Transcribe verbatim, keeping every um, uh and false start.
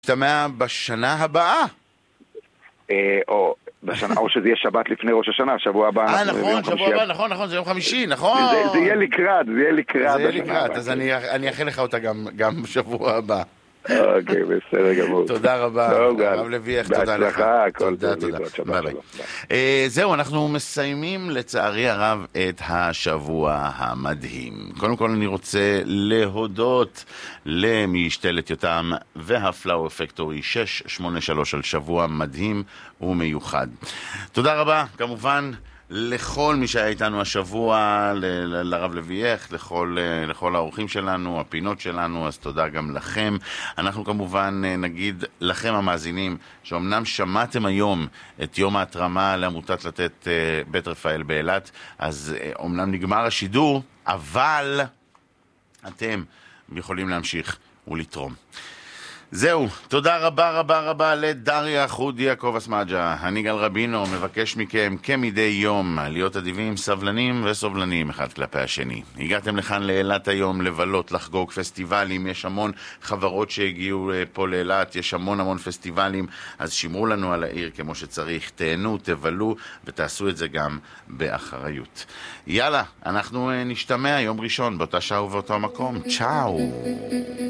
משתמע בשנה הבאה. או בשנה, או שזה יהיה שבת לפני ראש השנה, שבוע הבא. אה, נכון, שבוע הבא, נכון, נכון, זה יום חמישי, נכון. זה יהיה לקראת, זה יהיה לקראת. זה יהיה לקראת, אז אני אאחל לך אותה גם בשבוע הבא. אוקיי, בסדר גמור. תודה רבה, הרב לוייך, תודה לך. בהצלחה, הכל תודה, טוב, תודה. ביי ביי. זהו, אנחנו מסיימים לצערי הרב את השבוע המדהים. קודם כל אני רוצה להודות למשתלת יותם והפלאואר פקטורי שש שמונה שלוש על שבוע מדהים ומיוחד. תודה רבה, כמובן, לכל מי שהיה איתנו השבוע, ל- לרב לוייך, לכל, לכל האורחים שלנו, הפינות שלנו, אז תודה גם לכם. אנחנו כמובן נגיד לכם המאזינים, שאומנם שמעתם היום את יום ההתרמה לעמותת לתת בית רפאל באילת, אז אומנם נגמר השידור, אבל אתם יכולים להמשיך ולתרום. זהו, תודה רבה רבה רבה לדריה חודי יעקב אסמאג'ה. אני גל רבינו, מבקש מכם כמדי יום להיות אדיבים, סבלנים וסובלנים אחד כלפי השני. הגעתם לכאן לאילת היום לבלות, לחגוג פסטיבלים, יש המון חברות שהגיעו פה לאילת, יש המון המון פסטיבלים, אז שמרו לנו על העיר כמו שצריך, תהנו, תבלו ותעשו את זה גם באחריות. יאללה, אנחנו נשתמע יום ראשון באותה שעה ובאותו מקום. צ'או.